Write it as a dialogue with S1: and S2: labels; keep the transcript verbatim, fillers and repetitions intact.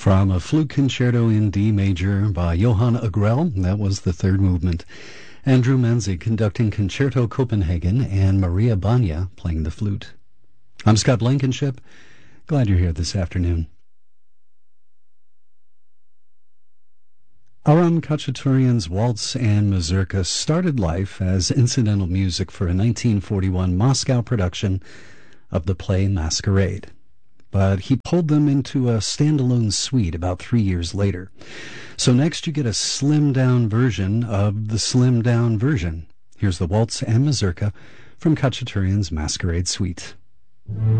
S1: From a flute concerto in D major by Johann Agrell, that was the third movement. Andrew Manzi conducting Concerto Copenhagen and Maria Banya playing the flute. I'm Scott Blankenship. Glad you're here this afternoon. Aram Khachaturian's Waltz and Mazurka started life as incidental music for a nineteen forty-one Moscow production of the play Masquerade. But he pulled them into a standalone suite about three years later. So next you get a slimmed-down version of the slimmed-down version. Here's the Waltz and Mazurka from Khachaturian's Masquerade Suite.